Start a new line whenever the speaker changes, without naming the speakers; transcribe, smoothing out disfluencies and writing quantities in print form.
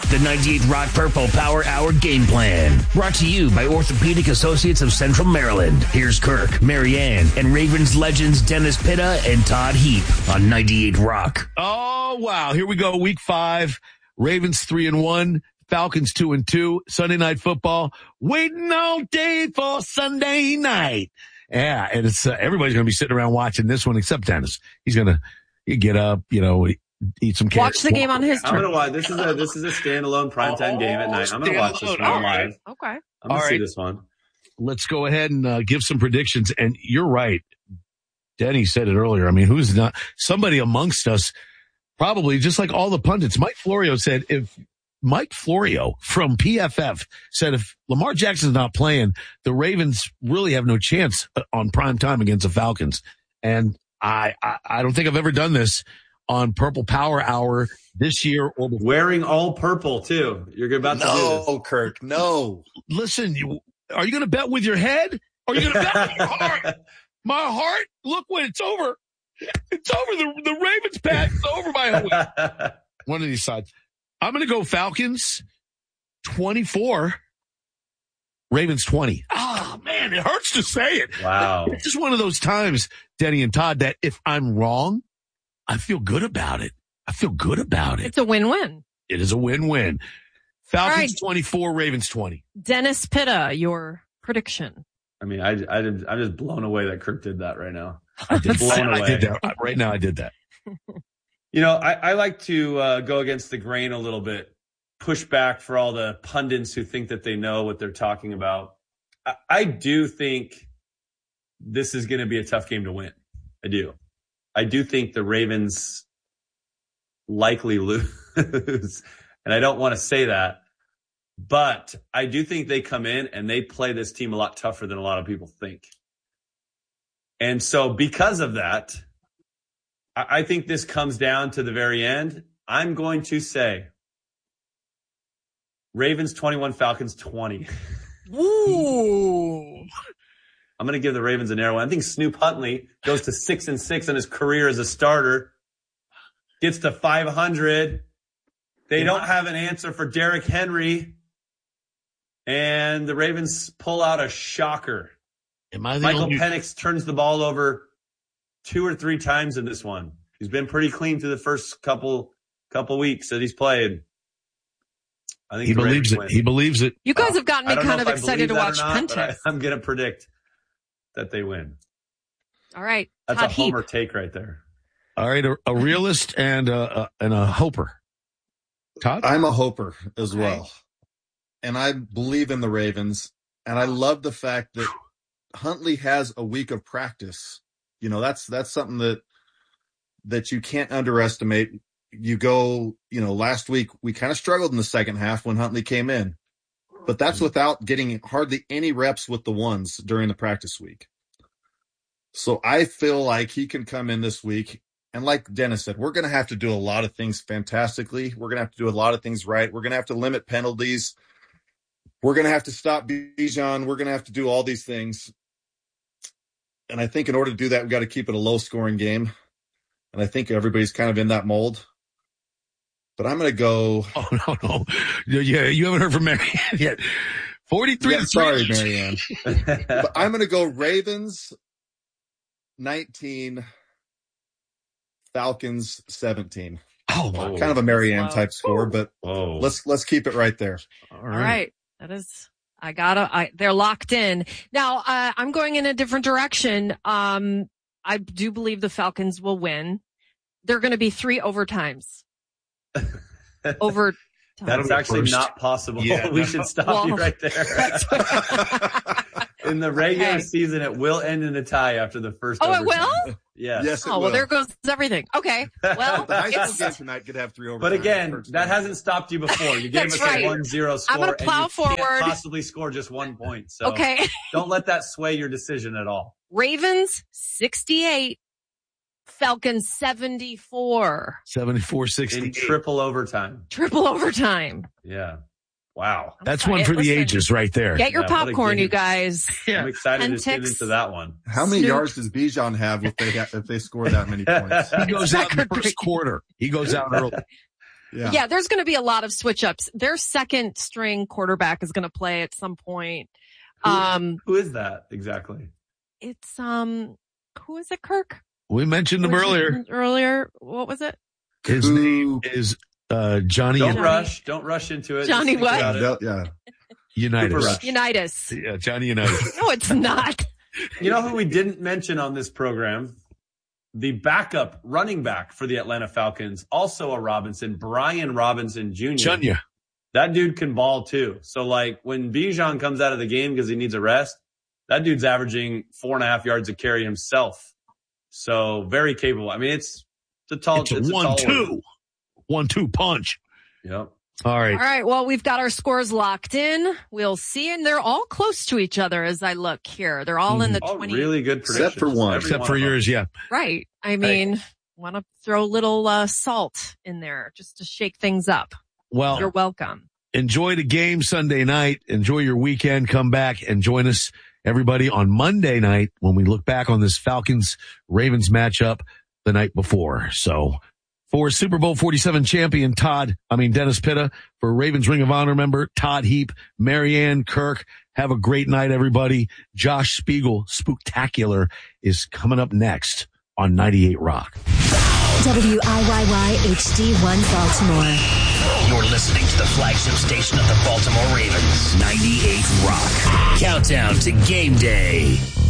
the 98 Rock Purple Power Hour game plan. Brought to you by Orthopedic Associates of Central Maryland. Here's Kirk, Marianne, and Ravens legends Dennis Pitta and Todd Heap on 98 Rock.
Oh, wow. Here we go. Week 5. Ravens 3-1. Falcons 2-2. Sunday Night Football. Waiting all day for Sunday night. Yeah, and it's everybody's going to be sitting around watching this one except Dennis. He's going to get up, eat some carrots.
Watch the game on his turn.
I'm going to watch. This is a standalone primetime game at night. I'm going to watch this one live.
Okay.
I'm going to see this one.
Let's go ahead and give some predictions. And you're right. Denny said it earlier. I mean, who's not? Somebody amongst us, probably just like all the pundits. Mike Florio said Mike Florio from PFF said if Lamar Jackson's not playing, the Ravens really have no chance on prime time against the Falcons. And I don't think I've ever done this on Purple Power Hour this year or before.
Wearing all purple too. You're about to do this.
No, Kirk, no.
Listen, are you going to bet with your head? Or are you going to bet with your heart? My heart, look when it's over. It's over. The Ravens pass is over by a week. One of these sides. I'm going to go Falcons 24, Ravens 20. Oh, man, it hurts to say it.
Wow.
It's just one of those times, Denny and Todd, that if I'm wrong, I feel good about it.
It's a win-win.
It is a win-win. Falcons 24, Ravens 20.
Dennis Pitta, your prediction.
I mean, I'm just blown away that Kirk did that right now.
I did that. Right now, I did that.
I like to go against the grain a little bit, push back for all the pundits who think that they know what they're talking about. I do think this is going to be a tough game to win. I do. I do think the Ravens likely lose, and I don't want to say that, but I do think they come in and they play this team a lot tougher than a lot of people think. And so because of that, I think this comes down to the very end. I'm going to say Ravens 21, Falcons 20.
Ooh.
I'm going to give the Ravens a narrow one. I think Snoop Huntley goes to 6-6 in his career as a starter, gets to 500. They don't have an answer for Derrick Henry, and the Ravens pull out a shocker. Michael Penix turns the ball over 2 or 3 times in this one. He's been pretty clean through the first couple weeks that he's played. I think
he believes it. He believes it.
You guys have gotten me kind of excited to watch Penix.
I'm going to predict that they win.
All right.
That's
Todd
a homer take right there.
All right. A realist and a hoper. Todd?
I'm a hoper as well. And I believe in the Ravens. And I love the fact that Huntley has a week of practice. That's something that you can't underestimate. You go, last week we kind of struggled in the second half when Huntley came in, but that's without getting hardly any reps with the ones during the practice week. So I feel like he can come in this week. And like Dennis said, we're going to have to do a lot of things fantastically. We're going to have to do a lot of things right. We're going to have to limit penalties. We're going to have to stop Bijan. We're going to have to do all these things. And I think in order to do that, we've got to keep it a low-scoring game. And I think everybody's kind of in that mold. But I'm going to go.
Oh, no. Yeah, you haven't heard from Marianne yet. 43.
Yeah, sorry, Marianne. But I'm going to go Ravens 19, Falcons 17.
Oh,
kind of a Marianne type score, but let's keep it right there.
All right. That is. They're locked in. Now, I'm going in a different direction. I do believe the Falcons will win. There are going to be 3 overtimes.
That's actually not possible. Yeah, we should stop you right there. In the regular season, it will end in a tie after the first overtime.
It will?
Yes.
It will.
Well, there goes everything. Okay. Well,
the high school game tonight could have 3 overtimes.
But again, that hasn't stopped you before. You gave us a 1-0 score.
I'm going to plow forward.
Can't possibly score just 1 point. So
okay.
Don't let that sway your decision at all.
Ravens 68, Falcons 74.
74-60.
In triple overtime.
Yeah.
Wow.
That's one for the ages right there.
Get your popcorn, you guys.
Yeah. I'm excited to tune into that one.
How many yards does Bijan have if they score that many points?
He goes out in the first quarter. He goes out early.
Yeah, there's going to be a lot of switch ups. Their second string quarterback is going to play at some point.
Who is that exactly?
It's who is it, Kirk?
We mentioned him
earlier. What was it?
His name is Johnny.
Don't rush into it.
Johnny what?
Unitas.
Yeah,
Johnny Unitas.
No, it's not.
You know who we didn't mention on this program? The backup running back for the Atlanta Falcons, also a Robinson, Brian Robinson Jr. That dude can ball too. So like when Bijan comes out of the game because he needs a rest, that dude's averaging 4.5 yards a carry himself. So very capable. I mean, it's a 1-2.
1-2 punch.
Yep.
All right.
Well, we've got our scores locked in. We'll see. And they're all close to each other as I look here. They're all in the 20.
Really good predictions.
Except for one.
Except for yours, yeah.
Right. I mean, want to throw a little salt in there just to shake things up.
Well,
you're welcome.
Enjoy the game Sunday night. Enjoy your weekend. Come back and join us, everybody, on Monday night when we look back on this Falcons-Ravens matchup the night before. So for Super Bowl 47 champion Dennis Pitta, for Ravens Ring of Honor member Todd Heap, Marianne, Kirk, have a great night, everybody. Josh Spiegel, Spooktacular, is coming up next on 98 Rock.
WIYY HD1 Baltimore.
You're listening to the flagship station of the Baltimore Ravens, 98 Rock. Countdown to game day.